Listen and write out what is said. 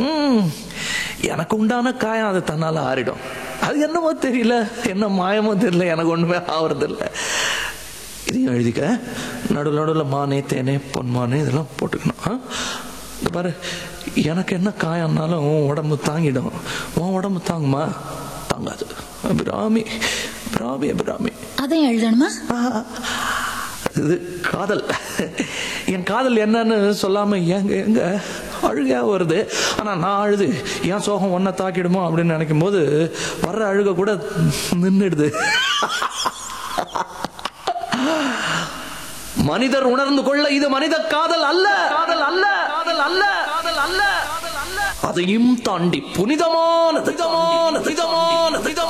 எனக்கு உண்டான காயம் அது தன்னால ஆறிடும். அது என்னமோ தெரியல, என்ன மாயமோ தெரியல, எனக்கு ஒண்ணுமே ஆவறதில்ல. இதையும் எழுதிக்க. நடுவில் நடுவில் மானே தேனே பொன்மானே இதெல்லாம் போட்டுக்கணும். இந்த பாரு, எனக்கு என்ன காயம்னாலும் உன் உடம்பு தாங்கிடும். உன் உடம்பு தாங்குமா? தாங்காது. அபிராமி அபிராமி அபிராமி. அதையும் எழுதணுமா? இது காதல். என் காதல் என்னன்னு சொல்லாம எங்க எங்க அழுகையா வருது. ஆனா நான் அழுது என் சோகம் ஒன்ன தாக்கிடுமோ அப்படின்னு நினைக்கும் போது வர்ற அழுக கூட நின்றுடுது. மனிதர் உணர்ந்து கொள்ள இது மனித காதல் அல்ல, காதல் அல்ல, காதல் அல்ல, காதல் அல்ல, அதையும் தாண்டி புனிதமான புனிதமான புனிதமான